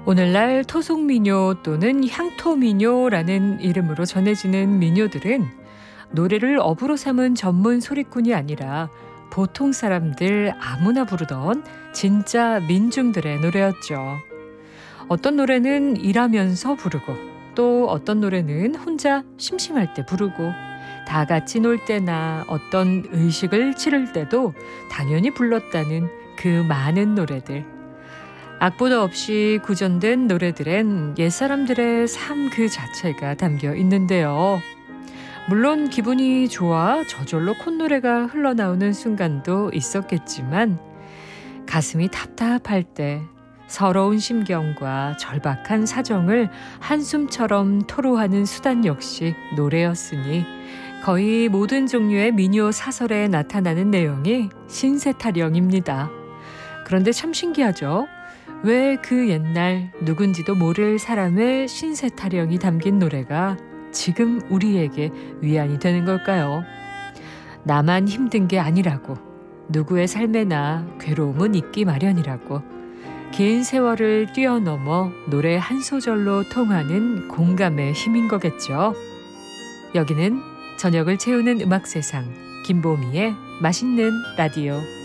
오늘날 토속민요 또는 향토민요라는 이름으로 전해지는 민요들은 노래를 업으로 삼은 전문 소리꾼이 아니라 보통 사람들 아무나 부르던 진짜 민중들의 노래였죠. 어떤 노래는 일하면서 부르고 또 어떤 노래는 혼자 심심할 때 부르고 다 같이 놀 때나 어떤 의식을 치를 때도 당연히 불렀다는 그 많은 노래들. 악보도 없이 구전된 노래들엔 옛사람들의 삶 그 자체가 담겨 있는데요. 물론 기분이 좋아 저절로 콧노래가 흘러나오는 순간도 있었겠지만 가슴이 답답할 때 서러운 심경과 절박한 사정을 한숨처럼 토로하는 수단 역시 노래였으니 거의 모든 종류의 민요 사설에 나타나는 내용이 신세타령입니다. 그런데 참 신기하죠? 왜 그 옛날 누군지도 모를 사람의 신세타령이 담긴 노래가 지금 우리에게 위안이 되는 걸까요? 나만 힘든 게 아니라고, 누구의 삶에나 괴로움은 있기 마련이라고, 긴 세월을 뛰어넘어 노래 한 소절로 통하는 공감의 힘인 거겠죠. 여기는 저녁을 채우는 음악 세상, 김보미의 맛있는 라디오.